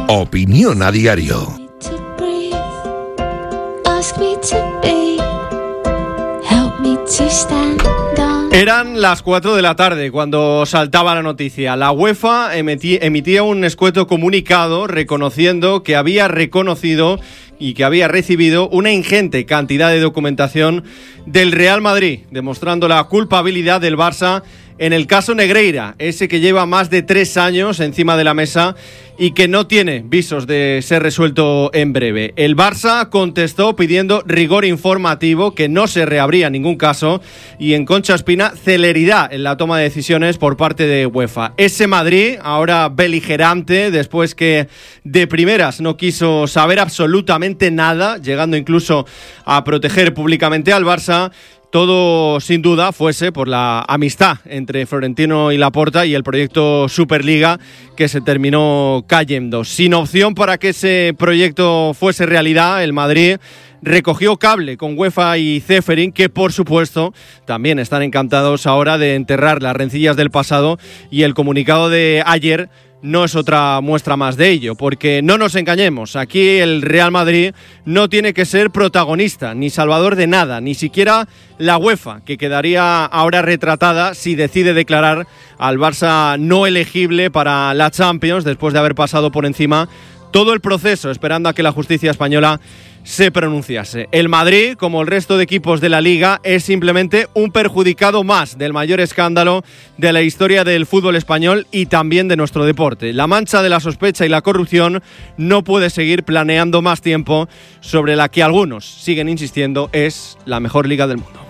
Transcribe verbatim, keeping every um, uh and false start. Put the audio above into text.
Opinión a diario. Eran las cuatro de la tarde cuando saltaba la noticia. La UEFA emitía, emitía un escueto comunicado reconociendo que había reconocido y que había recibido una ingente cantidad de documentación del Real Madrid, demostrando la culpabilidad del Barça en el caso Negreira, ese que lleva más de tres años encima de la mesa y que no tiene visos de ser resuelto en breve. El Barça contestó pidiendo rigor informativo, que no se reabría ningún caso, y en Concha Espina, celeridad en la toma de decisiones por parte de UEFA. Ese Madrid, ahora beligerante, después que de primeras no quiso saber absolutamente nada, llegando incluso a proteger públicamente al Barça. Todo, sin duda, fuese por la amistad entre Florentino y Laporta y el proyecto Superliga, que se terminó cayendo. Sin opción para que ese proyecto fuese realidad, el Madrid recogió cable con UEFA y Ceferin, que por supuesto también están encantados ahora de enterrar las rencillas del pasado, y el comunicado de ayer no es otra muestra más de ello, porque no nos engañemos, aquí el Real Madrid no tiene que ser protagonista ni salvador de nada, ni siquiera la UEFA, que quedaría ahora retratada si decide declarar al Barça no elegible para la Champions después de haber pasado por encima todo el proceso, esperando a que la justicia española se pronunciase. El Madrid, como el resto de equipos de la Liga, es simplemente un perjudicado más del mayor escándalo de la historia del fútbol español y también de nuestro deporte. La mancha de la sospecha y la corrupción no puede seguir planeando más tiempo sobre la que algunos siguen insistiendo es la mejor liga del mundo.